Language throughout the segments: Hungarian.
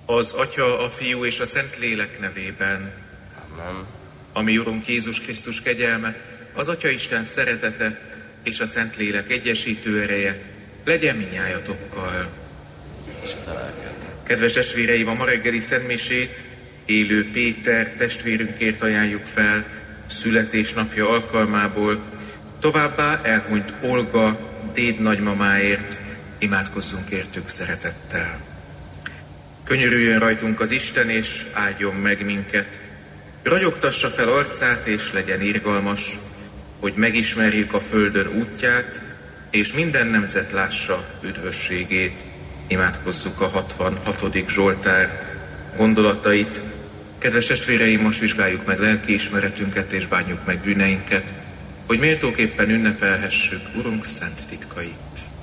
Az Atya, a Fiú és a Szentlélek nevében. Amen. Ami Urunk Jézus Krisztus kegyelme, az Atya Isten szeretete és a Szentlélek egyesítő ereje legyen mindnyájatokkal. És a te lelked. Kedves testvéreim, a ma reggeli szentmisét élő Péter testvérünkért ajánljuk fel születésnapja alkalmából, továbbá elhunyt Olga dédnagymamáért imádkozzunk értük szeretettel. Könyörüljön rajtunk az Isten, és áldjon meg minket. Ragyogtassa fel arcát, és legyen irgalmas, hogy megismerjük a földön útját, és minden nemzet lássa üdvösségét. Imádkozzuk a 66. Zsoltár gondolatait. Kedves testvéreim, most vizsgáljuk meg lelkiismeretünket, és bánjuk meg bűneinket, hogy méltóképpen ünnepelhessük Urunk szent titkait.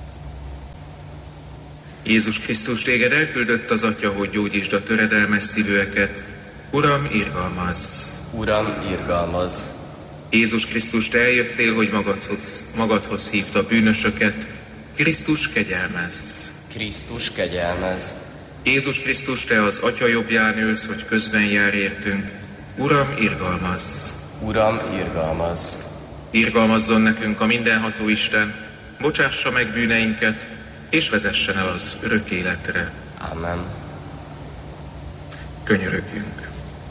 Jézus Krisztus, téged elküldött az Atya, hogy gyógyítsd a töredelmes szívűeket. Uram, irgalmazz! Uram, irgalmazz! Jézus Krisztus, te eljöttél, hogy magadhoz hívd a bűnösöket. Krisztus, kegyelmezz! Krisztus, kegyelmezz! Jézus Krisztus, te az Atya jobbján ülsz, hogy közben jár értünk. Uram, irgalmazz! Uram, irgalmazz! Irgalmazzon nekünk a mindenható Isten, bocsássa meg bűneinket, és vezessen el az örök életre. Amen. Könyörögjünk.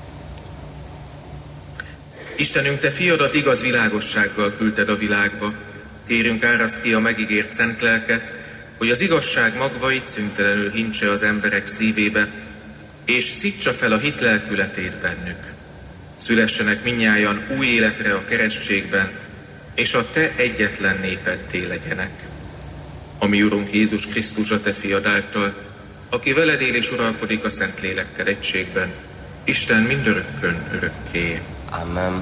Istenünk, te fiadat igaz világossággal küldted a világba. Kérünk, áraszt ki a megígért szent lelket, hogy az igazság magvait szüntelenül hintse az emberek szívébe, és szítsa fel a hit lelkületét bennük. Szülessenek mindnyájan új életre a keresztségben, és a te egyetlen népeddé legyenek. A mi Urunk Jézus Krisztus, a te fiad által, aki veled él és uralkodik a Szentlélekkel egységben, Isten mindörökkön örökké. Amen.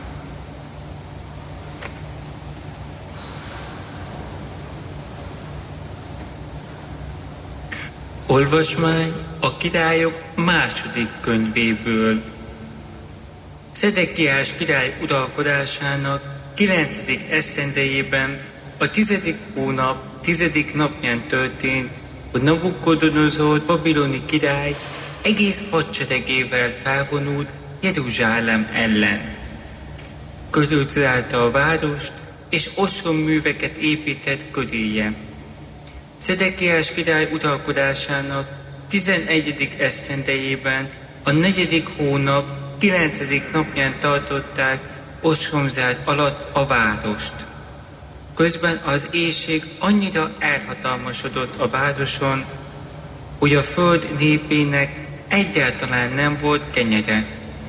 Olvasmány a Királyok második könyvéből. Szedekiás király uralkodásának 9. esztendejében a 10. hónap 10. napján történt, hogy Nabukodonozor babiloni király egész hadseregével felvonult Jeruzsálem ellen. Körülzárta a várost, és ostromműveket épített köréje. Szedekiás király uralkodásának 11. esztendejében a 4. hónap 9. napján tartották ostromzár alatt a várost. Közben az éhség annyira elhatalmasodott a városon, hogy a föld népének egyáltalán nem volt kenyere.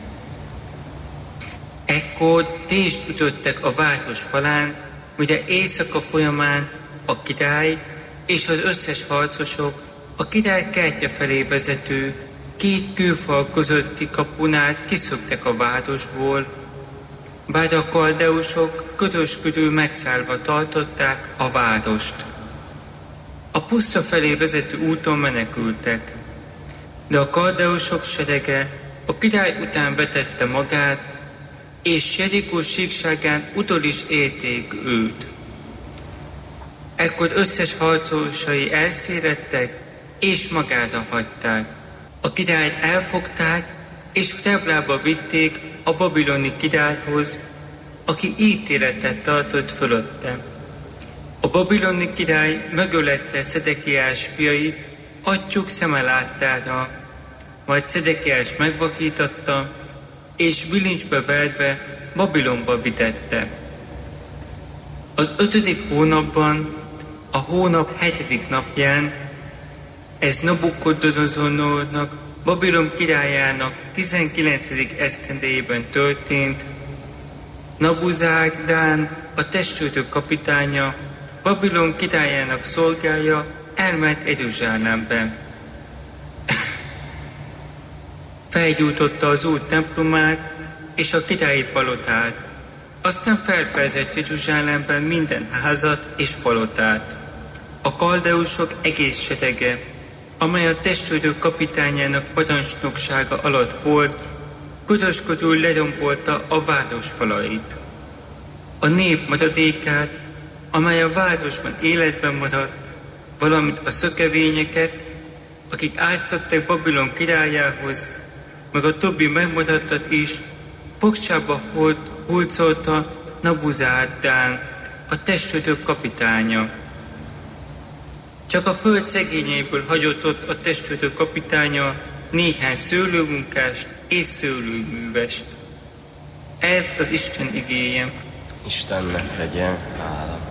Ekkor rést ütöttek a város falán, mire éjszaka folyamán a király és az összes harcosok a király kertje felé vezető 2 kőfal közötti kapunál kiszöktek a városból, bár a kaldeusok ködös körül megszállva tartották a várost. A puszta felé vezető úton menekültek, de a kaldeusok serege a király után vetette magát, és Jerikó síkságán utol is érték őt. Ekkor összes harcosai elszérettek, és magára hagyták. A királyt elfogták, és Reblába vitték a babiloni királyhoz, aki ítéletet tartott fölötte. A babiloni király megölette Szedekiás fiait atyjuk szeme láttára, majd Szedekiás megvakította, és bilincsbe verve Babilonba vitette. Az 5. hónapban, a hónap 7. napján, ez Nabukodonozornak, Babilon királyának 19. esztendejében történt, Nabuzárdán, a testőrök kapitánya, Babilon királyának szolgája elment Jeruzsálembe. Felgyújtotta az úr templomát és a királyi palotát, aztán felperzett Jeruzsálemben minden házat és palotát. A kaldeusok egész serege, amely a testőrök kapitányának parancsnoksága alatt volt, ködös körül lerombolta a város falait. A nép maradékát, amely a városban életben maradt, valamint a szökevényeket, akik átszöktek Babilon királyához, meg a többi megmutattat is, fogságba hurcolta Nabuzárdán, a testőrök kapitánya. Csak a föld szegényeiből hagyott ott a testőrök kapitánya néhány szőlőmunkást és szőlőművest. Ez az Isten igéje. Istennek legyen hála.